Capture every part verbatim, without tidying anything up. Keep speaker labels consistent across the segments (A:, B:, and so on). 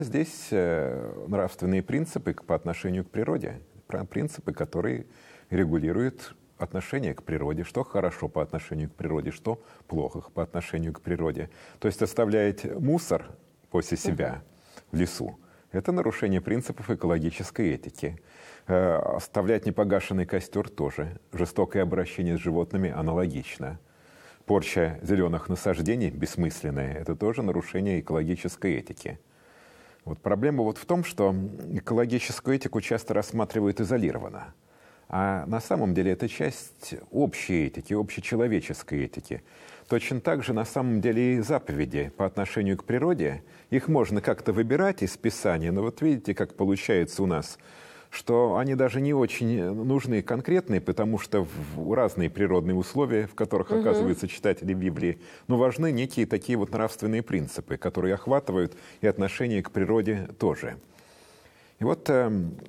A: Здесь э, нравственные принципы по отношению к природе, принципы, которые регулируют отношение к природе, что хорошо по отношению к природе, что плохо по отношению к природе. То есть оставлять мусор после себя в лесу — это нарушение принципов экологической этики. Э, оставлять непогашенный костер тоже. Жестокое обращение с животными аналогично. Порча зеленых насаждений бессмысленная — это тоже нарушение экологической этики. Вот проблема вот в том, что экологическую этику часто рассматривают изолированно. А на самом деле это часть общей этики, общечеловеческой этики. Точно так же на самом деле и заповеди по отношению к природе, их можно как-то выбирать из Писания, но вот видите, как получается у нас, что они даже не очень нужны и конкретные, потому что в разные природные условия, в которых угу. оказываются читатели Библии, но важны некие такие вот нравственные принципы, которые охватывают и отношение к природе тоже. И вот э,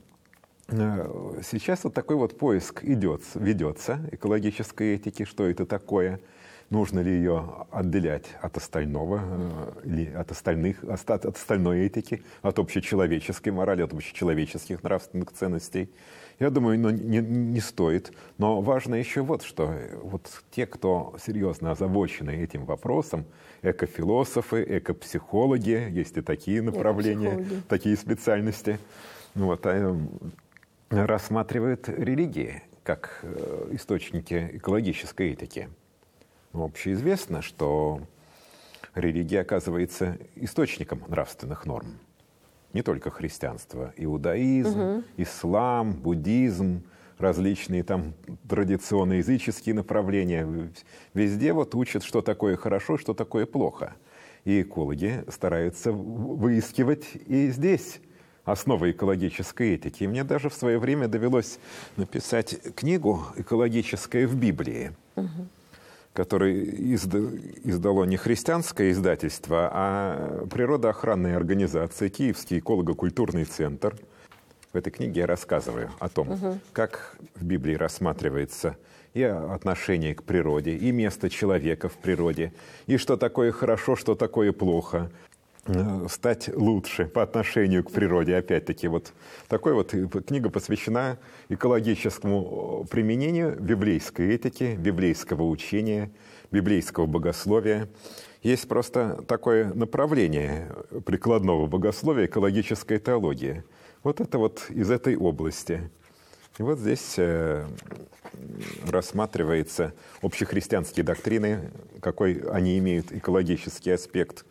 A: э, сейчас вот такой вот поиск идет, ведется экологической этики, что это такое, нужно ли ее отделять от остального, э, или от остальных, от, от остальной этики, от общечеловеческой морали, от общечеловеческих нравственных ценностей. Я думаю, ну, не, не стоит. Но важно еще вот что. Вот те, кто серьезно озабочены этим вопросом, экофилософы, экопсихологи, есть и такие направления, такие специальности, вот, рассматривают религии как источники экологической этики. Общеизвестно, что религия оказывается источником нравственных норм. Не только христианство, иудаизм, угу. ислам, буддизм, различные там традиционные языческие направления. Везде вот учат, что такое хорошо, что такое плохо. И экологи стараются выискивать и здесь основы экологической этики. И мне даже в свое время довелось написать книгу «Экологическая в Библии», угу. который издало не христианское издательство, а природоохранная организация, Киевский эколого-культурный центр. В этой книге я рассказываю о том, угу. как в Библии рассматривается и отношение к природе, и место человека в природе, и что такое хорошо, что такое плохо, стать лучше по отношению к природе. Опять-таки, вот такой вот книга посвящена экологическому применению библейской этики, библейского учения, библейского богословия. Есть просто такое направление прикладного богословия, экологическая теология. Вот это вот из этой области. И вот здесь э, рассматриваются общехристианские доктрины, какой они имеют экологический аспект,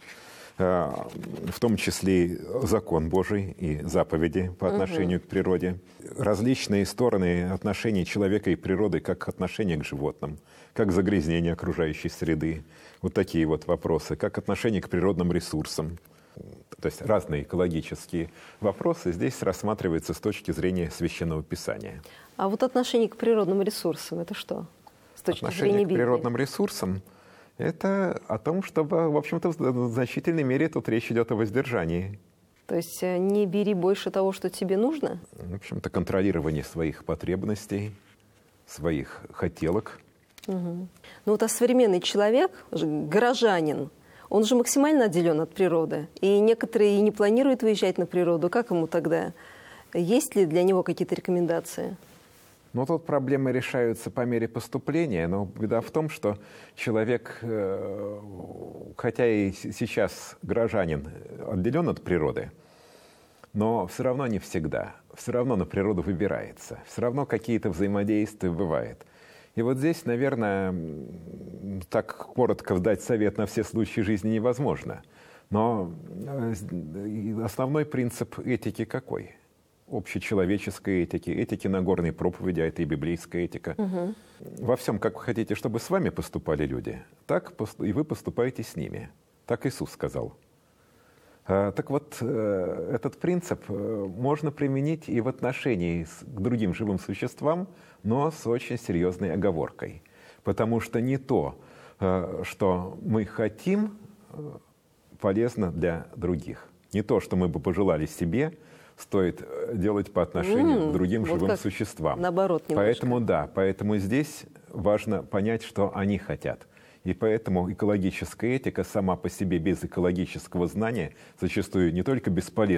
A: в том числе и закон Божий и заповеди по отношению угу. к природе, различные стороны отношений человека и природы, как отношение к животным, как загрязнение окружающей среды, вот такие вот вопросы, как отношение к природным ресурсам. То есть разные экологические вопросы здесь рассматриваются с точки зрения Священного Писания.
B: А вот отношение к природным ресурсам — это что? С точки
A: отношение
B: зрения
A: к
B: Библии?
A: природным ресурсам — это о том, чтобы, в общем-то, в значительной мере тут речь идет о воздержании.
B: То есть не бери больше того, что тебе нужно?
A: В общем-то, контролирование своих потребностей, своих хотелок.
B: Угу. Ну вот а современный человек, горожанин, он же максимально отделен от природы. И некоторые и не планируют выезжать на природу. Как ему тогда? Есть ли для него какие-то рекомендации?
A: Ну, тут проблемы решаются по мере поступления, но беда в том, что человек, хотя и сейчас гражданин, отделен от природы, но все равно не всегда. Все равно на природу выбирается. Все равно какие-то взаимодействия бывают. И вот здесь, наверное, так коротко дать совет на все случаи жизни невозможно. Но основной принцип этики какой? Общечеловеческой этики, этики Нагорной проповеди, а это и библейская этика. Угу. Во всем, как вы хотите, чтобы с вами поступали люди, так и вы поступаете с ними. Так Иисус сказал. А, так вот, этот принцип можно применить и в отношении к другим живым существам, но с очень серьезной оговоркой. Потому что не то, что мы хотим, полезно для других. Не то, что мы бы пожелали себе, стоит делать по отношению mm, к другим вот живым существам.
B: Наоборот, немножко.
A: Поэтому да, поэтому здесь важно понять, что они хотят. И поэтому экологическая этика сама по себе без экологического знания зачастую не только бесполезна,